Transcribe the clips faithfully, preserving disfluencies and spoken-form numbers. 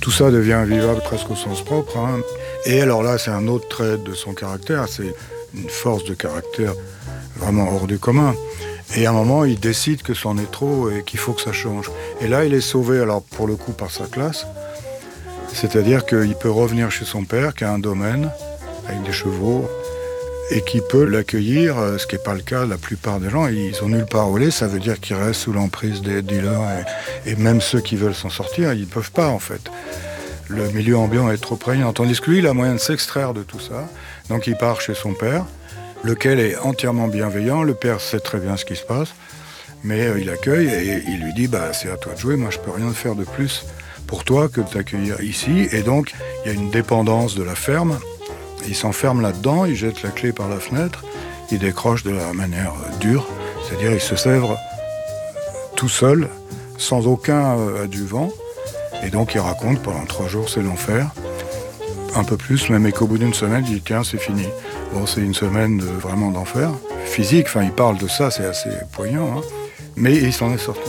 Tout ça devient invivable presque au sens propre. Hein. Et alors là, c'est un autre trait de son caractère, c'est une force de caractère vraiment hors du commun. Et à un moment, il décide que c'en est trop et qu'il faut que ça change. Et là, il est sauvé, alors pour le coup, par sa classe. C'est-à-dire qu'il peut revenir chez son père, qui a un domaine, avec des chevaux, et qui peut l'accueillir, ce qui n'est pas le cas de la plupart des gens. Ils ont nulle part où aller, ça veut dire qu'ils restent sous l'emprise des dealers. Et, et même ceux qui veulent s'en sortir, ils ne peuvent pas, en fait. Le milieu ambiant est trop prégnant. Tandis que lui, il a moyen de s'extraire de tout ça. Donc il part chez son père, lequel est entièrement bienveillant. Le père sait très bien ce qui se passe, mais euh, il accueille et il lui dit bah, « c'est à toi de jouer, moi je peux rien faire de plus pour toi que de t'accueillir ici ». Et donc il y a une dépendance de la ferme. Il s'enferme là-dedans, il jette la clé par la fenêtre, il décroche de la manière euh, dure, c'est-à-dire il se sèvre tout seul, sans aucun euh, adjuvant. Et donc il raconte pendant trois jours c'est l'enfer. Un peu plus, même et qu'au bout d'une semaine, il dit tiens, c'est fini. Bon, c'est une semaine de, vraiment d'enfer. Physique, enfin, il parle de ça, c'est assez poignant, hein. Mais il s'en est sorti.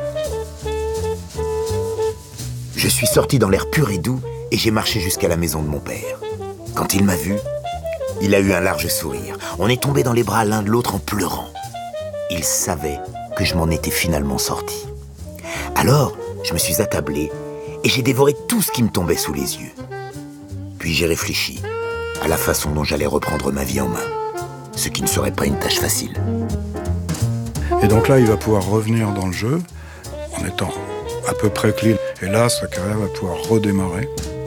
Je suis sorti dans l'air pur et doux et j'ai marché jusqu'à la maison de mon père. Quand il m'a vu, il a eu un large sourire. On est tombé dans les bras l'un de l'autre en pleurant. Il savait que je m'en étais finalement sorti. Alors, je me suis attablé et j'ai dévoré tout ce qui me tombait sous les yeux. Puis j'ai réfléchi à la façon dont j'allais reprendre ma vie en main, ce qui ne serait pas une tâche facile. Et donc là, il va pouvoir revenir dans le jeu en étant à peu près clean. Et là, sa carrière va pouvoir redémarrer.